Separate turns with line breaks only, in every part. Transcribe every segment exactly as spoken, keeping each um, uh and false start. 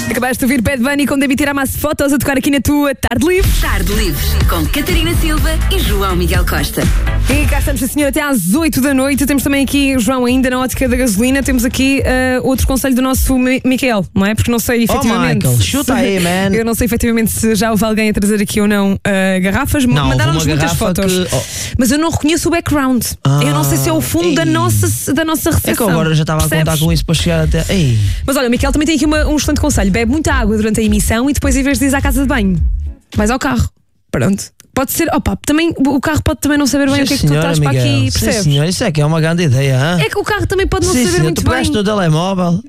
Acabaste de ouvir Bad Bunny com David Tiramassa Fotos a tocar aqui na tua Tarde Livre.
Tarde Livre, com Catarina Silva e João Miguel Costa.
E cá estamos, senhor, até às oito da noite. Temos também aqui, João, ainda na ótica da gasolina. Temos aqui uh, outro conselho do nosso Mi- Miquel, não é? Porque não sei efetivamente.
Oh, Michael, chuta aí, man.
Eu não sei efetivamente se já houve alguém a trazer aqui ou não uh, garrafas.
Não,
mandaram-nos
houve uma
muitas
garrafa
fotos.
que- oh.
Mas eu não reconheço o background.
Ah,
eu não sei se é o fundo da
ei.
nossa, da nossa recepção.
É que eu agora já estava a
Percebes?
contar com isso para chegar até. Ei.
Mas olha, o Miquel também tem aqui uma- um excelente conselho. Bebe muita água durante a emissão e depois, em vez de ir à casa de banho, vais ao carro. Pronto. Pode ser, opa, também, o carro pode também não saber bem
Sim,
o que é que tu
senhora,
estás para
Miguel.
aqui,
Sim,
percebes?
senhor, isso é que é uma grande ideia, hein?
É que o carro também pode não
Sim,
saber
senhor,
muito
tu
bem.
pegaste no telemóvel,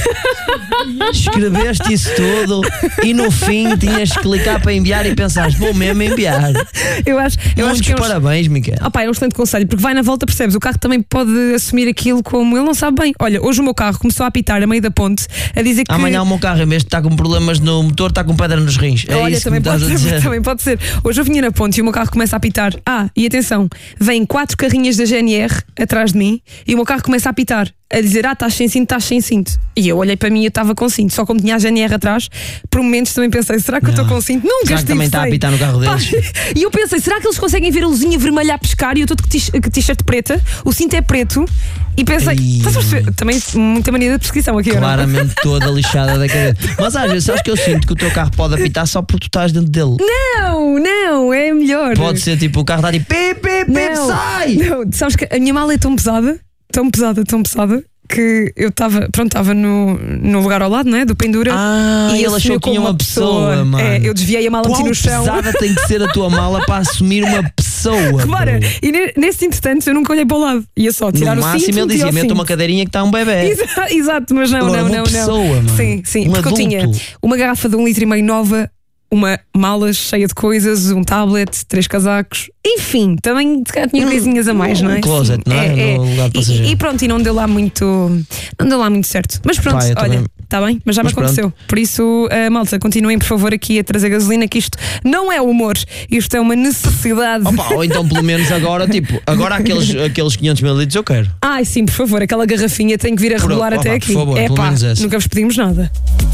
escreveste isso tudo e no fim tinhas que clicar para enviar e pensaste, vou mesmo enviar.
Eu acho, eu acho
Muitos
que é um,
parabéns, Miguel.
opa, é um excelente conselho, porque vai na volta, percebes? O carro também pode assumir aquilo como ele não sabe bem. Olha, hoje o meu carro começou a apitar a meio da ponte, a dizer que.
Amanhã o meu carro, em vez de estar com problemas no motor, está com pedra nos rins. É
Olha,
isso que
também
me estás
pode,
a
ser,
dizer.
também pode ser. Hoje eu vinha na ponte e o meu carro começa a apitar. Ah, e atenção, vêm quatro carrinhas da G N R atrás de mim e o meu carro começa a apitar, a dizer: ah, estás sem cinto, estás sem cinto. E eu olhei para mim e eu estava com cinto, só como tinha a G N R atrás, por momentos também pensei: será que eu estou com cinto? Nunca
Será que também está a apitar no carro deles?
E eu pensei: será que eles conseguem ver a luzinha vermelha a pescar e eu estou de t- de t-shirt preta, o cinto é preto? E pensei:
Ai.
estás a perceber? Também muita mania de perseguição aqui, ou não?
Claramente toda lixada da cabeça. Mas às vezes, sabes que eu sinto que o teu carro pode apitar só porque tu estás dentro dele.
Não, não, é melhor.
Pode ser tipo, o carro está tipo, pip, pip, pip,
Não,
sai!
não, sabes que a minha mala é tão pesada, tão pesada, tão pesada, que eu estava, pronto, estava no, no lugar ao lado, não é? Do pendura.
Ah,
e
ele achou
assumiu
que tinha
como
uma pessoa, mano.
É, eu desviei a mala
Quão
meti no chão.
pesada tem que ser a tua mala para assumir uma pessoa?
Bora.
bro?
E ne- nesse entretanto eu nunca olhei para o lado. Ia só tirar
No
o cinto.
máximo ele
metia
dizia,
o
mete
cinto.
uma cadeirinha que está um bebê.
Exa- Exato, mas não,
Agora,
não,
uma
não,
pessoa,
não.
mano.
Sim, sim,
Um
porque
adulto.
eu tinha uma garrafa de um litro e meio nova, uma mala cheia de coisas, um tablet, três casacos, enfim, também se calhar tinha
Um-
coisinhas a mais,
um
não é?
closet,
Sim,
não é? No lugar de
E-
passageiro.
e, e pronto, e não deu lá muito, não deu lá muito certo. Mas pronto,
Pá, eu
olha,
também.
está bem, mas já
Mas
me aconteceu. Por isso, uh, malta, continuem por favor aqui a trazer gasolina, que isto não é humor, isto é uma necessidade.
Opa, ou então pelo menos agora, tipo, agora aqueles, aqueles quinhentos mililitros eu quero.
Ai sim, por favor, aquela garrafinha tem que vir a
Por-
regular
opa,
até
por
aqui.
favor,
é
pelo
pá,
menos essa.
nunca vos pedimos nada.